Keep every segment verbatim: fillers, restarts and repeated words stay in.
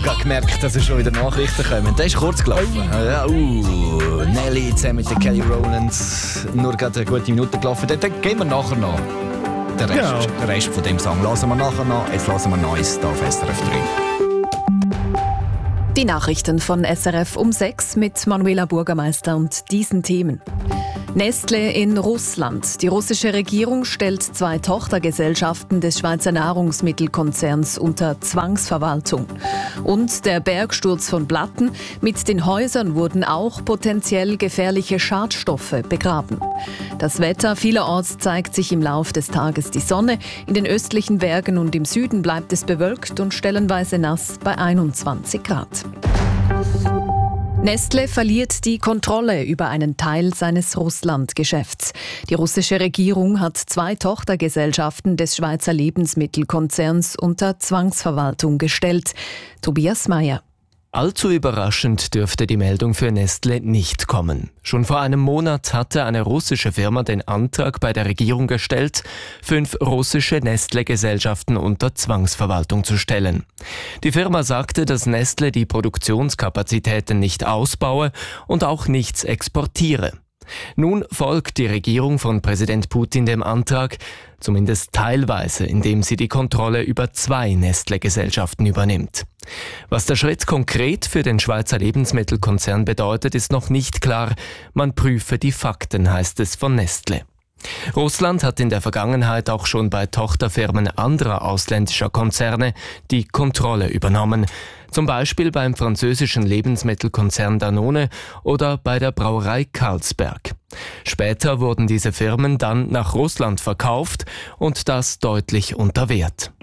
gerade gemerkt, dass es schon wieder Nachrichten kommen. Der ist kurz gelaufen. Ja, uh, Nelly zusammen mit der Kelly Rowlands. Nur gerade eine gute Minute gelaufen. Dann gehen wir nachher noch. Den Rest, ja. den Rest von dem Song hören wir nachher noch. Jetzt hören wir Neues hier auf S R F drei. Die Nachrichten von S R F um sechs mit Manuela Bürgermeister und diesen Themen. Nestlé in Russland. Die russische Regierung stellt zwei Tochtergesellschaften des Schweizer Nahrungsmittelkonzerns unter Zwangsverwaltung. Und der Bergsturz von Blatten. Mit den Häusern wurden auch potenziell gefährliche Schadstoffe begraben. Das Wetter vielerorts zeigt sich im Lauf des Tages die Sonne. In den östlichen Bergen und im Süden bleibt es bewölkt und stellenweise nass bei einundzwanzig Grad. Nestlé verliert die Kontrolle über einen Teil seines Russland-Geschäfts. Die russische Regierung hat zwei Tochtergesellschaften des Schweizer Lebensmittelkonzerns unter Zwangsverwaltung gestellt. Tobias Meyer. Allzu überraschend dürfte die Meldung für Nestlé nicht kommen. Schon vor einem Monat hatte eine russische Firma den Antrag bei der Regierung gestellt, fünf russische Nestlé-Gesellschaften unter Zwangsverwaltung zu stellen. Die Firma sagte, dass Nestlé die Produktionskapazitäten nicht ausbaue und auch nichts exportiere. Nun folgt die Regierung von Präsident Putin dem Antrag, zumindest teilweise, indem sie die Kontrolle über zwei Nestlé-Gesellschaften übernimmt. Was der Schritt konkret für den Schweizer Lebensmittelkonzern bedeutet, ist noch nicht klar. Man prüfe die Fakten, heißt es von Nestlé. Russland hat in der Vergangenheit auch schon bei Tochterfirmen anderer ausländischer Konzerne die Kontrolle übernommen. Zum Beispiel beim französischen Lebensmittelkonzern Danone oder bei der Brauerei Carlsberg. Später wurden diese Firmen dann nach Russland verkauft und das deutlich unter Wert.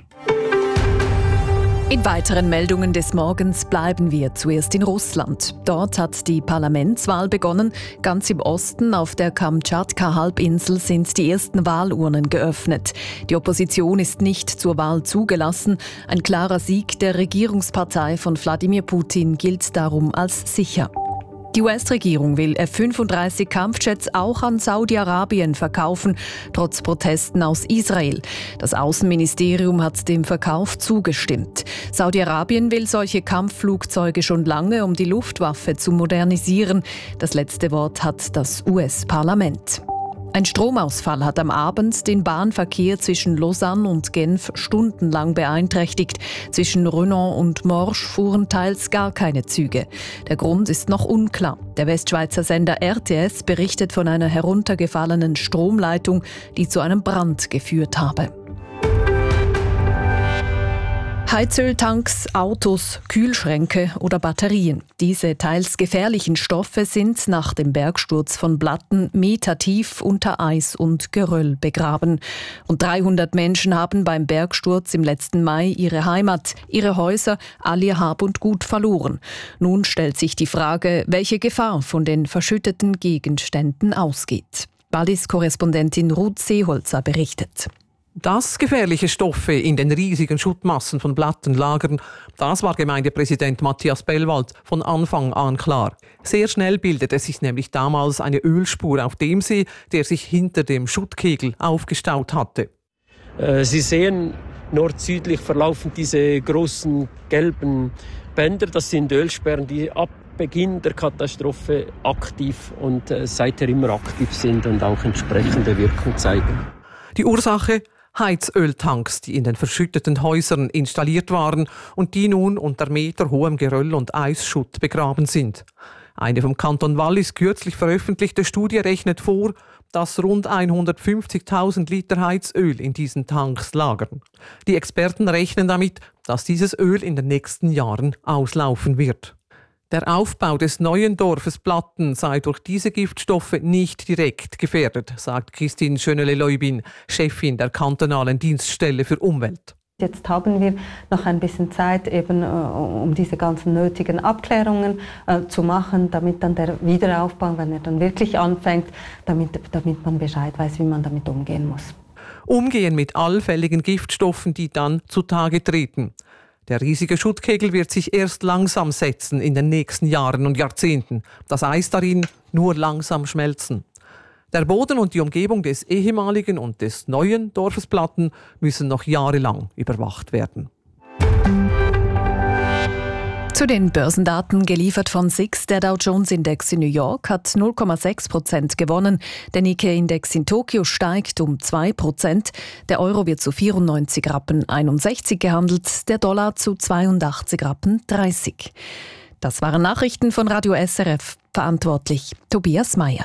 In weiteren Meldungen des Morgens bleiben wir zuerst in Russland. Dort hat die Parlamentswahl begonnen. Ganz im Osten auf der Kamtschatka-Halbinsel sind die ersten Wahlurnen geöffnet. Die Opposition ist nicht zur Wahl zugelassen. Ein klarer Sieg der Regierungspartei von Wladimir Putin gilt darum als sicher. Die U S-Regierung will F fünfunddreißig Kampfjets auch an Saudi-Arabien verkaufen, trotz Protesten aus Israel. Das Außenministerium hat dem Verkauf zugestimmt. Saudi-Arabien will solche Kampfflugzeuge schon lange, um die Luftwaffe zu modernisieren. Das letzte Wort hat das U S-Parlament. Ein Stromausfall hat am Abend den Bahnverkehr zwischen Lausanne und Genf stundenlang beeinträchtigt. Zwischen Renan und Morges fuhren teils gar keine Züge. Der Grund ist noch unklar. Der Westschweizer Sender R T S berichtet von einer heruntergefallenen Stromleitung, die zu einem Brand geführt habe. Heizöltanks, Autos, Kühlschränke oder Batterien. Diese teils gefährlichen Stoffe sind nach dem Bergsturz von Blatten metertief unter Eis und Geröll begraben. Und dreihundert Menschen haben beim Bergsturz im letzten Mai ihre Heimat, ihre Häuser, all ihr Hab und Gut verloren. Nun stellt sich die Frage, welche Gefahr von den verschütteten Gegenständen ausgeht. Wallis-Korrespondentin Ruth Seeholzer berichtet. Dass gefährliche Stoffe in den riesigen Schuttmassen von Blatten lagern, das war Gemeindepräsident Matthias Bellwald von Anfang an klar. Sehr schnell bildete sich nämlich damals eine Ölspur auf dem See, der sich hinter dem Schuttkegel aufgestaut hatte. Sie sehen, nord-südlich verlaufen diese großen gelben Bänder. Das sind Ölsperren, die ab Beginn der Katastrophe aktiv und seither immer aktiv sind und auch entsprechende Wirkung zeigen. Die Ursache? Heizöltanks, die in den verschütteten Häusern installiert waren und die nun unter meterhohem Geröll und Eisschutt begraben sind. Eine vom Kanton Wallis kürzlich veröffentlichte Studie rechnet vor, dass rund hundertfünfzigtausend Liter Heizöl in diesen Tanks lagern. Die Experten rechnen damit, dass dieses Öl in den nächsten Jahren auslaufen wird. Der Aufbau des neuen Dorfes Blatten sei durch diese Giftstoffe nicht direkt gefährdet, sagt Christine Schönele-Leubin, Chefin der kantonalen Dienststelle für Umwelt. Jetzt haben wir noch ein bisschen Zeit, eben, um diese ganzen nötigen Abklärungen äh, zu machen, damit dann der Wiederaufbau, wenn er dann wirklich anfängt, damit, damit man Bescheid weiß, wie man damit umgehen muss. Umgehen mit allfälligen Giftstoffen, die dann zutage treten. Der riesige Schuttkegel wird sich erst langsam setzen in den nächsten Jahren und Jahrzehnten. Das Eis darin nur langsam schmelzen. Der Boden und die Umgebung des ehemaligen und des neuen Dorfes Blatten müssen noch jahrelang überwacht werden. Zu den Börsendaten geliefert von S I X. Der Dow Jones Index in New York hat null Komma sechs Prozent gewonnen. Der Nikkei-Index in Tokio steigt um zwei Prozent. Der Euro wird zu vierundneunzig Rappen einundsechzig gehandelt, der Dollar zu zweiundachtzig Rappen dreißig. Das waren Nachrichten von Radio S R F. Verantwortlich Tobias Meyer.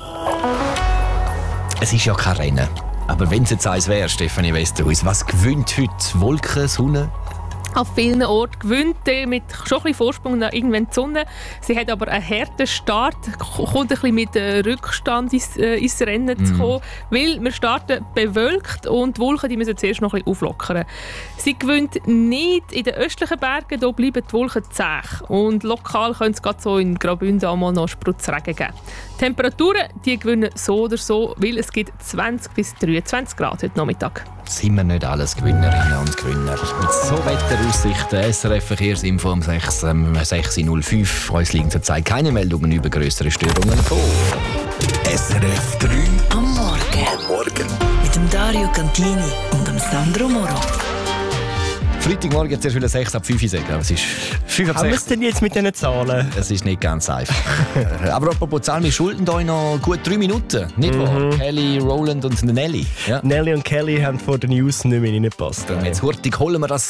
Es ist ja kein Rennen. Aber wenn es jetzt eins wäre, Stefanie Westerhuis, was gewinnt heute? Wolken, Sonne? Auf vielen Orten gewinnt er mit schon ein bisschen Vorsprung nach irgendwann die Sonne. Sie hat aber einen harten Start, kommt ein bisschen mit Rückstand ins, äh, ins Rennen zu kommen, mm. weil wir starten bewölkt und die Wolken die müssen zuerst noch ein bisschen auflockern. Sie gewinnt nicht in den östlichen Bergen, da bleiben die Wolken zäh und lokal könnte es gerade so in Graubünden einmal noch Spritzregen geben. Die Temperaturen die gewinnen so oder so, weil es gibt zwanzig bis dreiundzwanzig Grad heute Nachmittag. Sind wir nicht alles Gewinnerinnen und Gewinner? Mit so Wetteraussichten, S R F Verkehrsinfo um sechs Uhr null fünf. Uns liegen zurzeit keine Meldungen über grössere Störungen vor. S R F drei am Morgen. Am Morgen. Mit dem Dario Cantini und dem Sandro Moro. Freitagmorgen zuerst wieder sechs ab fünf Uhr sagen, aber es ist fünf ab sechs. Haben wir es denn jetzt mit diesen Zahlen? Es ist nicht ganz einfach. Aber apropos Zahlen, wir schulden euch noch gut drei Minuten, nicht mhm. wahr? Kelly, Roland und Nelly. Ja. Nelly und Kelly haben vor den News nicht mehr reingepasst. Und jetzt hurtig holen wir das